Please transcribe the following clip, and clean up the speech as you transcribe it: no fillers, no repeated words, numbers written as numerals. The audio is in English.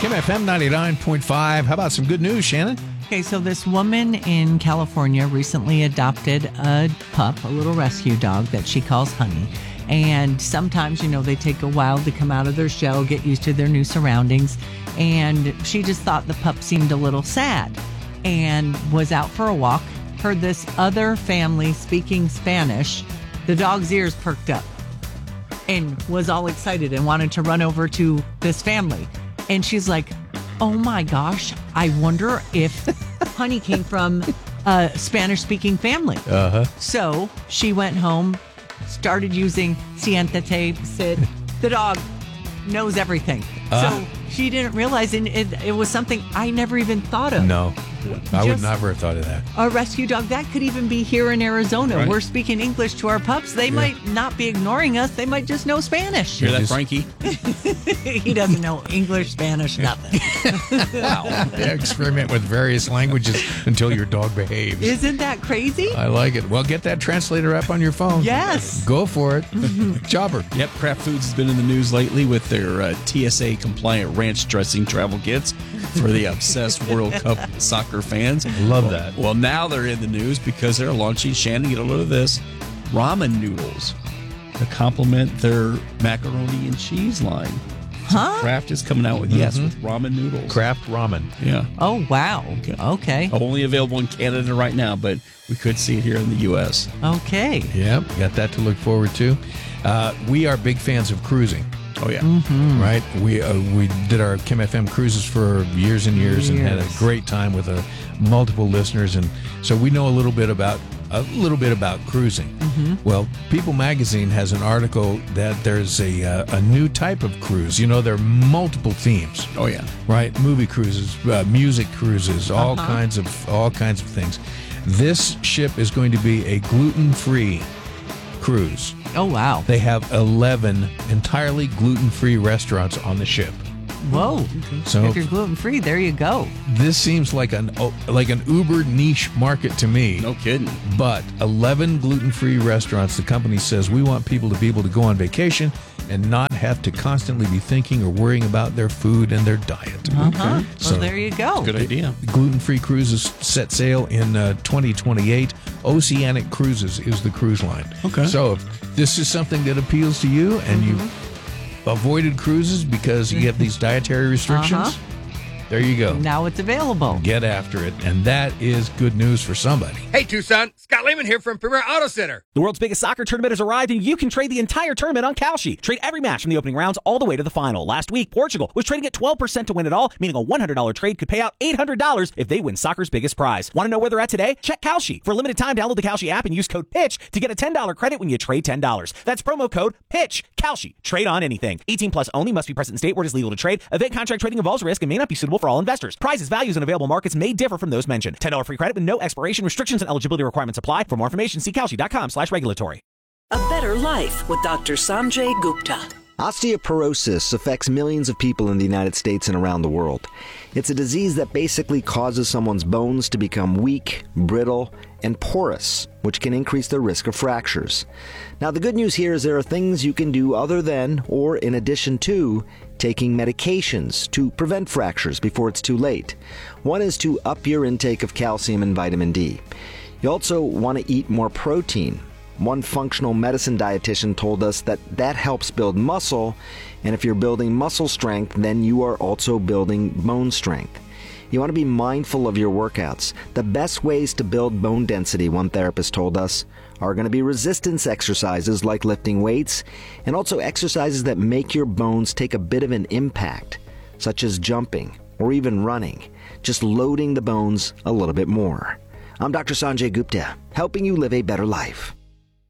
Kim FM 99.5. How about some good news, Shannon? Okay, so this woman in California recently adopted a pup, a little rescue dog that she calls Honey. And sometimes, they take a while to come out of their shell, get used to their new surroundings. And she just thought the pup seemed a little sad and was out for a walk, heard this other family speaking Spanish. The dog's ears perked up and was all excited and wanted to run over to this family. And she's like, oh my gosh, I wonder if Honey came from a Spanish-speaking family. So she went home, started using Siéntate, sit. The dog knows everything. So she didn't realize, and it was something I never even thought of. No, I would never have thought of that. A rescue dog, that could even be here in Arizona. Right. We're speaking English to our pups. They might not be ignoring us. They might just know Spanish. Hear that, Frankie? He doesn't know English, Spanish, nothing. Wow. Yeah, experiment with various languages until your dog behaves. Isn't that crazy? I like it. Well, get that translator app on your phone. Yes. Go for it. Jobber. Yep, Kraft Foods has been in the news lately with their TSA-compliant ranch dressing travel kits for the obsessed World Cup soccer fans. Love that. Well, now they're in the news because they're launching, Shannon, get a load of this, ramen noodles to complement their macaroni and cheese line. Huh? Kraft is coming out with, with ramen noodles. Kraft ramen. Yeah. Oh, wow. Okay. Only available in Canada right now, but we could see it here in the U.S. Okay. Yep, got that to look forward to. We are big fans of cruising. Oh, yeah. Right? We did our Kim FM cruises for years and years and had a great time with multiple listeners, and so we know a little bit about cruising. Well, People Magazine has an article that there's a new type of cruise. There are multiple themes. Oh, yeah. Right? Movie cruises, music cruises, all kinds of things. This ship is going to be a gluten-free cruise. Oh, wow. They have 11 entirely gluten-free restaurants on the ship. Whoa. So if you're gluten-free, there you go. This seems like an uber niche market to me. No kidding. But 11 gluten-free restaurants, the company says we want people to be able to go on vacation and not have to constantly be thinking or worrying about their food and their diet. Well, So there you go. Good idea. Gluten-free cruises set sail in 2028. Oceanic Cruises is the cruise line. Okay. So if this is something that appeals to you and you've avoided cruises because you have these dietary restrictions, there you go. Now it's available. Get after it. And that is good news for somebody. Hey, Tucson. Scott Lehman here from Premier Auto Center. The world's biggest soccer tournament has arrived, and you can trade the entire tournament on Kalshi. Trade every match from the opening rounds all the way to the final. Last week, Portugal was trading at 12% to win it all, meaning a $100 trade could pay out $800 if they win soccer's biggest prize. Want to know where they're at today? Check Kalshi. For a limited time, download the Kalshi app and use code PITCH to get a $10 credit when you trade $10. That's promo code PITCH. Kalshi. Trade on anything. 18 plus only. Must be present in state where it is legal to trade. Event contract trading involves risk and may not be suitable for all investors. Prizes, values, and available markets may differ from those mentioned. $10 free credit with no expiration. Restrictions and eligibility requirements apply. For more information, see Kalshi.com/regulatory. A Better Life with Dr. Sanjay Gupta. Osteoporosis affects millions of people in the United States and around the world. It's a disease that basically causes someone's bones to become weak, brittle, and porous, which can increase the risk of fractures. Now, the good news here is there are things you can do other than, or in addition to, taking medications to prevent fractures before it's too late. One is to up your intake of calcium and vitamin D. You also want to eat more protein. One functional medicine dietitian told us that helps build muscle, and if you're building muscle strength, then you are also building bone strength. You want to be mindful of your workouts. The best ways to build bone density, one therapist told us, are going to be resistance exercises like lifting weights, and also exercises that make your bones take a bit of an impact, such as jumping or even running, just loading the bones a little bit more. I'm Dr. Sanjay Gupta, helping you live a better life.